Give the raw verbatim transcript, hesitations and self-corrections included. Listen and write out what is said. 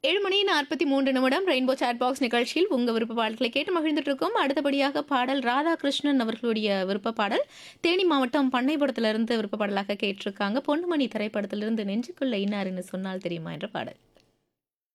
ஏழு மணி நாற்பத்தி மூன்று நிமிடம் ரெயின்போ சாட் பாக்ஸ் நிகழ்ச்சியில் உங்க விருப்ப பாடல்களை கேட்டு மகிழ்ந்துட்டு இருக்கோம். அடுத்தபடியாக பாடல் ராதாகிருஷ்ணன் அவர்களுடைய விருப்ப பாடல் தேனி மாவட்டம் பண்ணைபுரத்திலிருந்து விருப்ப பாடலாக கேட்டிருக்காங்க. பொன்னுமணி திரைப்படத்திலிருந்து நெஞ்சுக்குள்ள இன்னாருன்னு சொன்னால் தெரியுமா என்ற பாடல்.